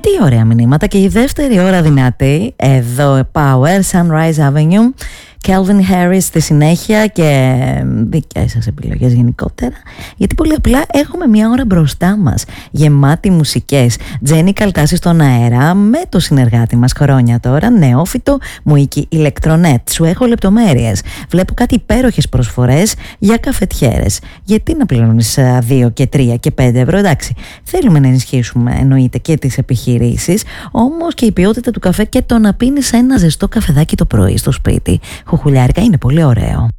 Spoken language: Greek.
Τι ωραία μηνύματα. Και η δεύτερη ώρα δυνατή. Εδώ Power, Sunrise Avenue, Calvin Harris στη συνέχεια και δικές σας επιλογές γενικότερα, γιατί πολύ απλά έχουμε μια ώρα μπροστά μας γεμάτη μουσικές. Τζένι Καλτάση στον αέρα με το συνεργάτη μας χρόνια τώρα, νεόφυτο Μουίκη Ηλεκτρονέτ. Σου έχω λεπτομέρειες. Βλέπω κάτι υπέροχες προσφορές για καφετιέρες. Γιατί να πληρώνεις 2 και 3 και 5 ευρώ? Εντάξει, θέλουμε να ενισχύσουμε εννοείται και τις επιχειρήσεις, όμως και η ποιότητα του καφέ και το να πίνεις ένα ζεστό καφεδάκι το πρωί στο σπίτι, χουχουλιάρικα, είναι πολύ ωραίο.